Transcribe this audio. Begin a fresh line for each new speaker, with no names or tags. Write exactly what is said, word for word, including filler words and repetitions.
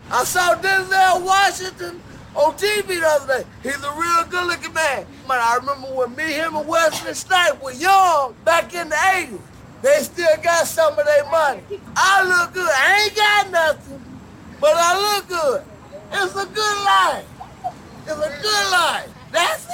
I saw Denzel Washington on T V the other day. He's a real good-looking man. Man, I remember when me, him, and Wesley Snipes were young back in the eighties. They still got some of their money. I look good. I ain't got nothing, but I look good. It's a good life. It's a good life. That's